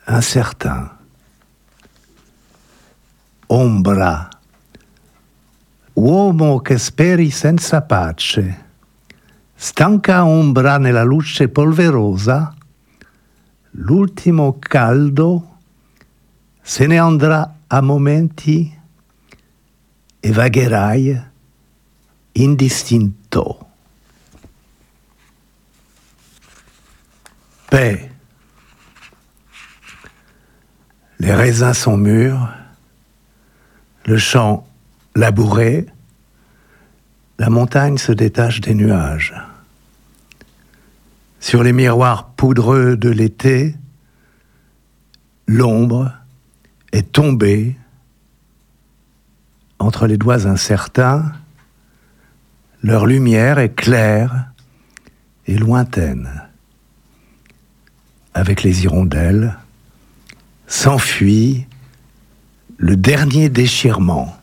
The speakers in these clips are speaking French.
incertain. Ombra, uomo che speri senza pace, stanca ombra nella luce polverosa, l'ultimo caldo se ne andrà a momenti e vagherai indistinto. Paix. Les raisins sont mûrs, le champ labouré, la montagne se détache des nuages. Sur les miroirs poudreux de l'été, l'ombre est tombée entre les doigts incertains, leur lumière est claire et lointaine. Avec les hirondelles, s'enfuit le dernier déchirement.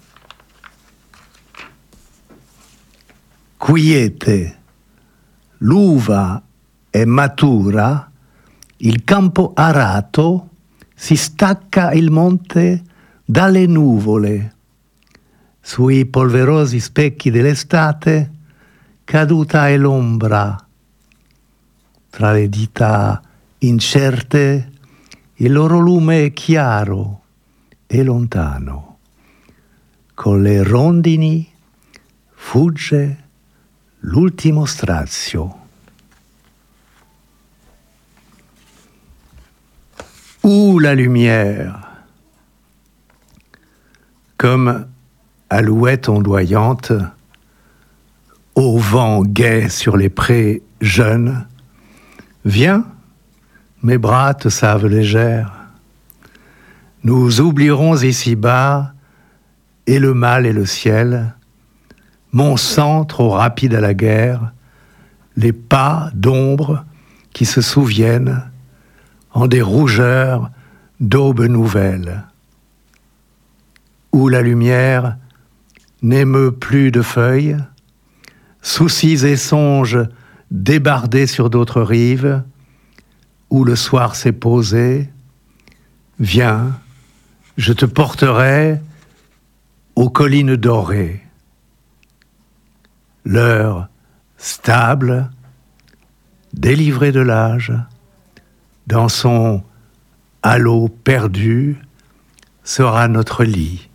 Quiete, l'uva è matura, il campo arato, si stacca il monte dalle nuvole. Sui polverosi specchi dell'estate, caduta è l'ombra. Tra le dita incerte, il loro lume è chiaro e lontano. Con le rondini fugge l'ultimo strazio. Où la lumière, comme alouette ondoyante, au vent gai sur les prés jeunes, viens, mes bras te savent légère. Nous oublierons ici-bas et le mal et le ciel, mon sang trop rapide à la guerre, les pas d'ombre qui se souviennent en des rougeurs d'aube nouvelle, où la lumière n'émeut plus de feuilles, soucis et songes débardés sur d'autres rives, où le soir s'est posé, viens, je te porterai aux collines dorées. L'heure stable, délivrée de l'âge, dans son halo perdu, sera notre lit.